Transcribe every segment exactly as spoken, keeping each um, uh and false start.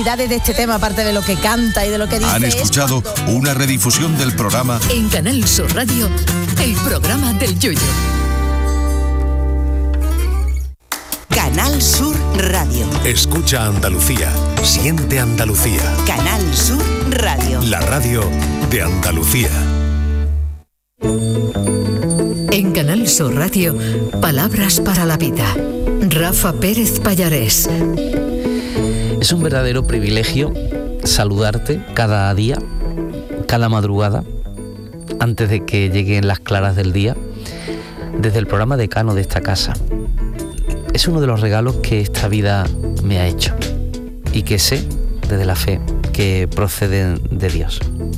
de este tema, aparte de lo que canta y de lo que dice. Han escuchado cuando... una redifusión del programa en Canal Sur Radio, el programa del Yoyo. Canal Sur Radio. Escucha Andalucía, siente Andalucía. Canal Sur Radio. La radio de Andalucía. En Canal Sur Radio, Palabras para la Vida. Rafa Pérez Pallarés. Es un verdadero privilegio saludarte cada día, cada madrugada, antes de que lleguen las claras del día, desde el programa decano de esta casa. Es uno de los regalos que esta vida me ha hecho y que sé, desde la fe, que proceden de Dios.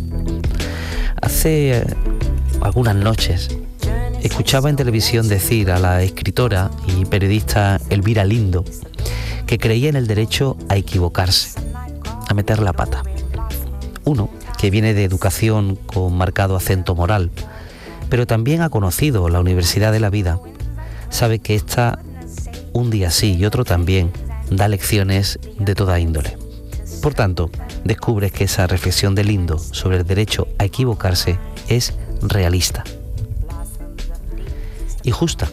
Hace algunas noches escuchaba en televisión decir a la escritora y periodista Elvira Lindo que creía en el derecho a equivocarse, a meter la pata. Uno que viene de educación con marcado acento moral, pero también ha conocido la Universidad de la Vida, sabe que esta, un día sí y otro también, da lecciones de toda índole. Por tanto, descubres que esa reflexión de Lindo sobre el derecho a equivocarse es realista y justa,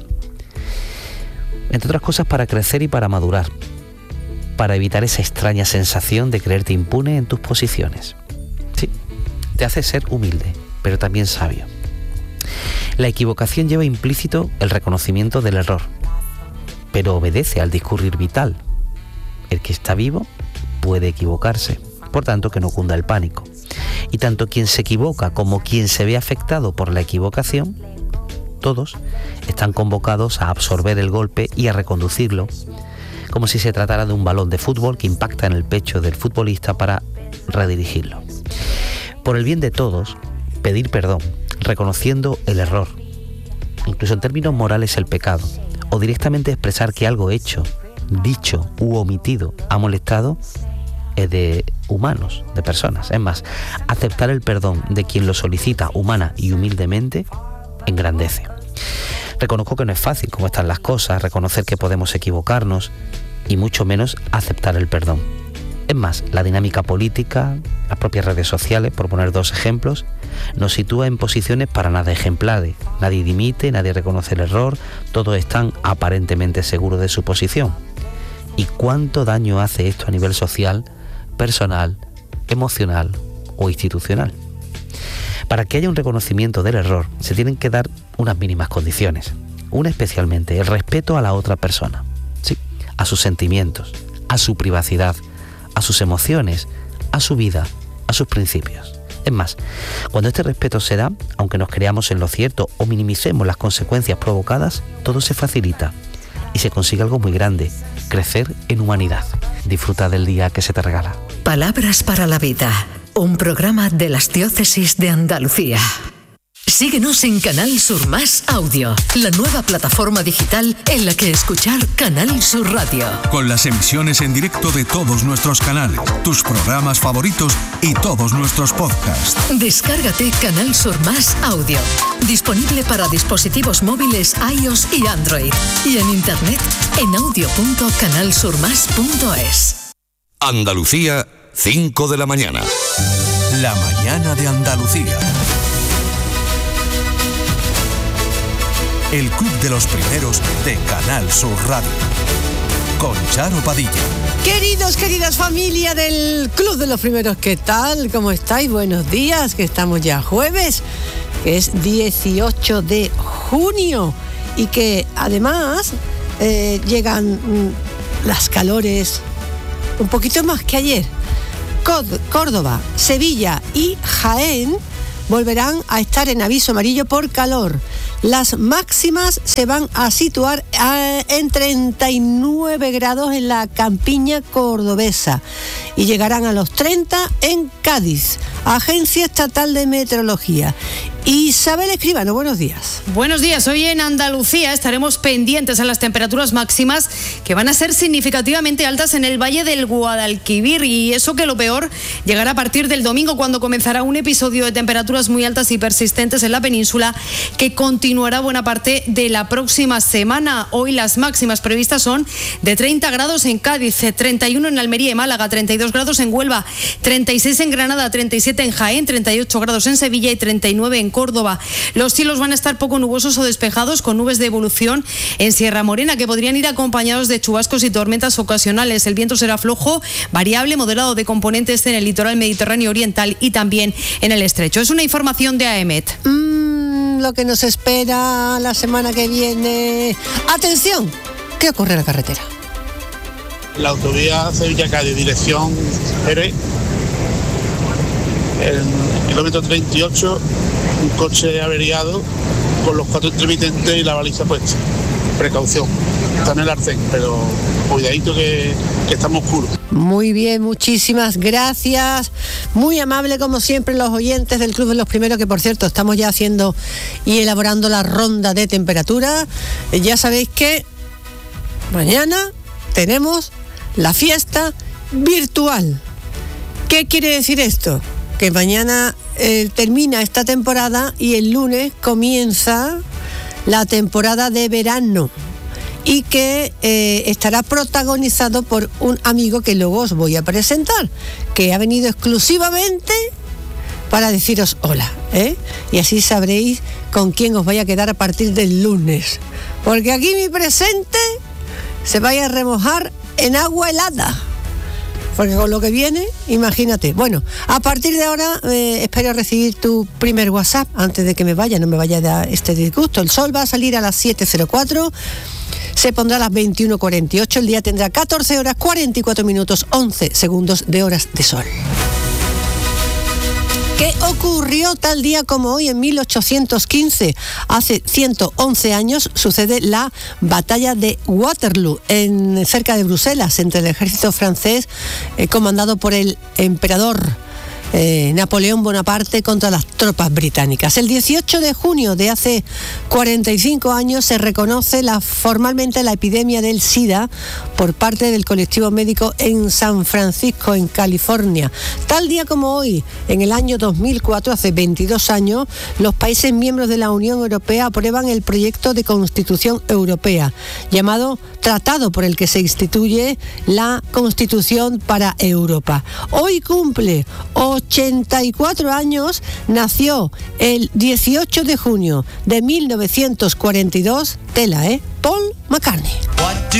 entre otras cosas para crecer y para madurar, para evitar esa extraña sensación de creerte impune en tus posiciones. Sí, te hace ser humilde, pero también sabio. La equivocación lleva implícito el reconocimiento del error, pero obedece al discurrir vital. El que está vivo puede equivocarse, por tanto que no cunda el pánico. Y tanto quien se equivoca como quien se ve afectado por la equivocación, todos están convocados a absorber el golpe y a reconducirlo, como si se tratara de un balón de fútbol que impacta en el pecho del futbolista para redirigirlo. Por el bien de todos, pedir perdón, reconociendo el error, incluso en términos morales el pecado, o directamente expresar que algo hecho, dicho u omitido ha molestado, es de humanos, de personas. Es más, aceptar el perdón de quien lo solicita humana y humildemente engrandece. Reconozco que no es fácil cómo están las cosas, reconocer que podemos equivocarnos y mucho menos aceptar el perdón. Es más, la dinámica política, las propias redes sociales, por poner dos ejemplos, nos sitúa en posiciones para nada ejemplares. Nadie dimite, nadie reconoce el error, todos están aparentemente seguros de su posición. ¿Y cuánto daño hace esto a nivel social, personal, emocional o institucional? Para que haya un reconocimiento del error, se tienen que dar unas mínimas condiciones. Una especialmente, el respeto a la otra persona, sí, a sus sentimientos, a su privacidad, a sus emociones, a su vida, a sus principios. Es más, cuando este respeto se da, aunque nos creamos en lo cierto o minimicemos las consecuencias provocadas, todo se facilita y se consigue algo muy grande: crecer en humanidad. Disfruta del día que se te regala. Palabras para la Vida, un programa de las diócesis de Andalucía. Síguenos en Canal Sur Más Audio, la nueva plataforma digital en la que escuchar Canal Sur Radio. Con las emisiones en directo de todos nuestros canales, tus programas favoritos y todos nuestros podcasts. Descárgate Canal Sur Más Audio, disponible para dispositivos móviles iOS y Android, y en internet en audio punto canal sur más punto es. Andalucía, cinco de la mañana. La mañana de Andalucía. El Club de los Primeros de Canal Sur Radio. Con Charo Padilla. Queridos, queridas familia del Club de los Primeros, ¿qué tal? ¿Cómo estáis? Buenos días, que estamos ya jueves, que es dieciocho de junio y que además eh, llegan mm, las calores un poquito más que ayer. Córdoba, Sevilla y Jaén volverán a estar en aviso amarillo por calor. Las máximas se van a situar a, en treinta y nueve grados en la campiña cordobesa y llegarán a los treinta en Cádiz, Agencia Estatal de Meteorología. Isabel Escribano, buenos días. Buenos días. Hoy en Andalucía estaremos pendientes a las temperaturas máximas que van a ser significativamente altas en el Valle del Guadalquivir, y eso que lo peor llegará a partir del domingo, cuando comenzará un episodio de temperaturas muy altas y persistentes en la península que continuará buena parte de la próxima semana. Hoy las máximas previstas son de treinta grados en Cádiz, treinta y uno en Almería y Málaga, treinta y dos grados en Huelva, treinta y seis en Granada, treinta y siete en Jaén, treinta y ocho grados en Sevilla y treinta y nueve en Córdoba. Los cielos van a estar poco nubosos o despejados, con nubes de evolución en Sierra Morena que podrían ir acompañados de chubascos y tormentas ocasionales. El viento será flojo, variable, moderado de componente este en el litoral mediterráneo oriental y también en el estrecho. Es una información de AEMET. Mm, lo que nos espera la semana que viene. ¡Atención! ¿Qué ocurre en la carretera? La autovía Sevilla-Cádiz, dirección Jerez, el kilómetro treinta y ocho, un coche averiado con los cuatro intermitentes y la baliza puesta. Precaución, está en el arcén, pero cuidadito que, que estamos oscuros. Muy bien, muchísimas gracias. Muy amable como siempre los oyentes del Club de los Primeros, que por cierto estamos ya haciendo y elaborando la ronda de temperatura. Ya sabéis que mañana tenemos la fiesta virtual. ¿Qué quiere decir esto? Que mañana eh, termina esta temporada y el lunes comienza la temporada de verano, y que eh, estará protagonizado por un amigo que luego os voy a presentar, que ha venido exclusivamente para deciros hola, ¿eh? Y así sabréis con quién os vaya a quedar a partir del lunes, porque aquí mi presente se vaya a remojar en agua helada. Porque con lo que viene, imagínate. Bueno, a partir de ahora eh, espero recibir tu primer WhatsApp antes de que me vaya, no me vaya a dar este disgusto. El sol va a salir a las siete cero cuatro, se pondrá a las veintiuno cuarenta y ocho, el día tendrá catorce horas, cuarenta y cuatro minutos, once segundos de horas de sol. ¿Qué ocurrió tal día como hoy en mil ochocientos quince? Hace ciento once años sucede la batalla de Waterloo, en, cerca de Bruselas, entre el ejército francés eh, comandado por el emperador Eh, Napoleón Bonaparte contra las tropas británicas. El dieciocho de junio de hace cuarenta y cinco años se reconoce la, formalmente la epidemia del SIDA por parte del colectivo médico en San Francisco, en California. Tal día como hoy, en el año dos mil cuatro, hace veintidós años, los países miembros de la Unión Europea aprueban el proyecto de Constitución Europea, llamado Tratado por el que se instituye la Constitución para Europa. Hoy cumple ochenta y cuatro años, nació el dieciocho de junio de mil novecientos cuarenta y dos, tela, ¿eh? Paul McCartney.